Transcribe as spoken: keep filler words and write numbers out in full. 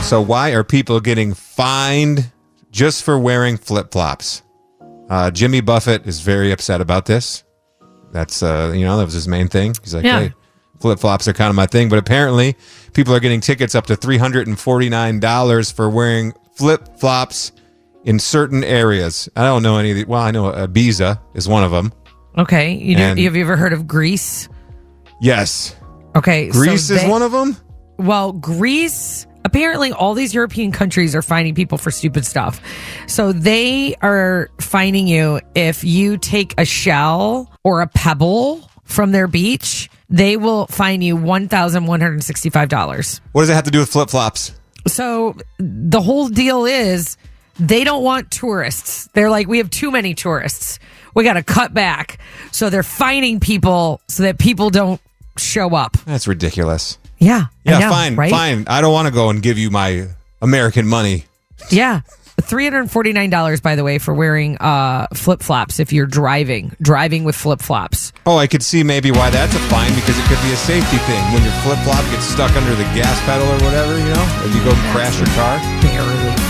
So why are people getting fined just for wearing flip-flops? Uh, Jimmy Buffett is very upset about this. That's, uh, you know, that was his main thing. He's like, Yeah. hey, flip-flops are kind of my thing. But apparently, people are getting tickets up to three hundred forty-nine dollars for wearing flip-flops in certain areas. I don't know any of the... Well, I know Ibiza is one of them. Okay. You know, And- have you ever heard of Greece? Yes. Okay. Greece so is they- one of them? Well, Greece, apparently all these European countries are fining people for stupid stuff. So they are fining you if you take a shell or a pebble from their beach, they will fine you one thousand one hundred sixty-five dollars. What does it have to do with flip-flops? So the whole deal is they don't want tourists. They're like, we have too many tourists. We got to cut back. So they're fining people so that people don't show up. That's ridiculous. Yeah. I Yeah, know, fine, right? fine. I don't want to go and give you my American money. Yeah. three hundred forty-nine dollars, by the way, for wearing uh, flip-flops if you're driving. Driving with flip-flops. Oh, I could see maybe why that's a fine, because it could be a safety thing. When your flip-flop gets stuck under the gas pedal or whatever, you know? If you go crash your car. Barely.